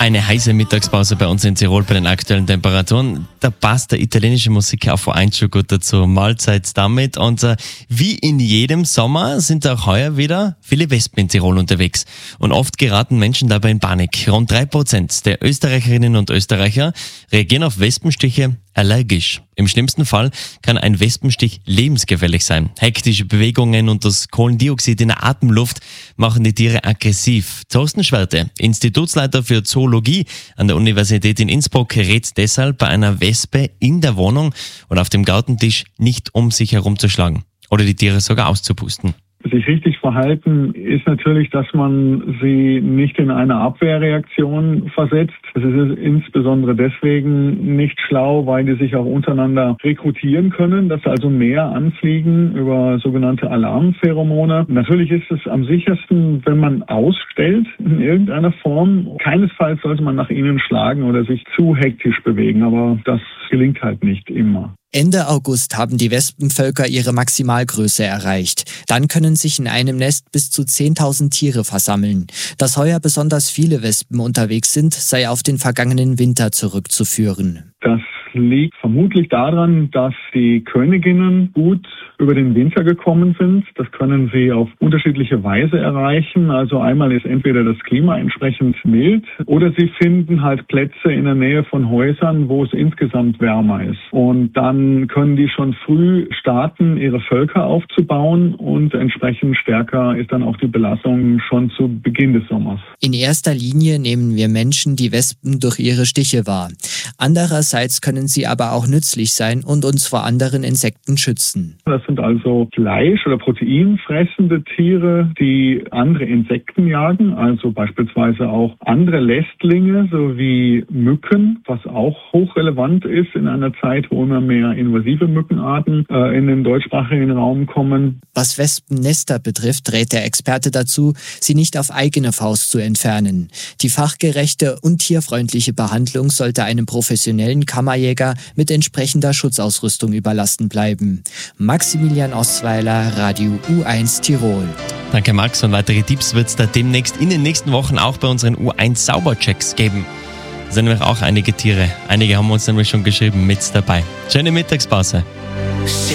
Eine heiße Mittagspause bei uns in Tirol bei den aktuellen Temperaturen. Da passt der italienische Musik auf V1 schon gut dazu. Mahlzeit damit. Und wie in jedem Sommer sind auch heuer wieder viele Wespen in Tirol unterwegs. Und oft geraten Menschen dabei in Panik. Rund 3% der Österreicherinnen und Österreicher reagieren auf Wespenstiche allergisch. Im schlimmsten Fall kann ein Wespenstich lebensgefährlich sein. Hektische Bewegungen und das Kohlendioxid in der Atemluft machen die Tiere aggressiv. Thorsten Schwerte, Institutsleiter für Zoologie an der Universität in Innsbruck, rät deshalb bei einer Wespe in der Wohnung oder auf dem Gartentisch nicht um sich herumzuschlagen oder die Tiere sogar auszupusten. Sich richtig verhalten ist natürlich, dass man sie nicht in eine Abwehrreaktion versetzt. Es ist insbesondere deswegen nicht schlau, weil die sich auch untereinander rekrutieren können, dass also mehr anfliegen über sogenannte Alarmpheromone. Natürlich ist es am sichersten, wenn man ausstellt in irgendeiner Form. Keinesfalls sollte man nach ihnen schlagen oder sich zu hektisch bewegen, aber das gelingt halt nicht immer. Ende August haben die Wespenvölker ihre Maximalgröße erreicht. Dann können sich in einem Nest bis zu 10.000 Tiere versammeln. Dass heuer besonders viele Wespen unterwegs sind, sei auf den vergangenen Winter zurückzuführen. Das liegt vermutlich daran, dass die Königinnen gut über den Winter gekommen sind. Das können sie auf unterschiedliche Weise erreichen. Also einmal ist entweder das Klima entsprechend mild oder sie finden halt Plätze in der Nähe von Häusern, wo es insgesamt wärmer ist. Und dann können die schon früh starten, ihre Völker aufzubauen und entsprechend stärker ist dann auch die Belastung schon zu Beginn des Sommers. In erster Linie nehmen wir Menschen die Wespen durch ihre Stiche wahr. Andererseits können sie aber auch nützlich sein und uns vor anderen Insekten schützen. Das sind also Fleisch- oder proteinfressende Tiere, die andere Insekten jagen, also beispielsweise auch andere Lästlinge sowie Mücken, was auch hochrelevant ist in einer Zeit, wo immer mehr invasive Mückenarten in den deutschsprachigen Raum kommen. Was Wespennester betrifft, rät der Experte dazu, sie nicht auf eigene Faust zu entfernen. Die fachgerechte und tierfreundliche Behandlung sollte einem professionellen Kammerjäger mit entsprechender Schutzausrüstung überlassen bleiben. Maximilian Ostweiler, Radio U1 Tirol. Danke Max, und weitere Tipps wird es da demnächst in den nächsten Wochen auch bei unseren U1 Sauberchecks geben. Da sind nämlich auch einige Tiere. Einige haben uns nämlich schon geschrieben mit dabei. Schöne Mittagspause.